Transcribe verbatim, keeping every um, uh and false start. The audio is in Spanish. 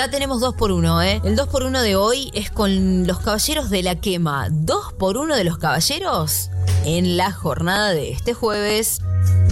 Ya tenemos dos por uno, ¿eh? El dos por uno de hoy es con los Caballeros de la Quema. Dos por uno de los Caballeros en la jornada de este jueves.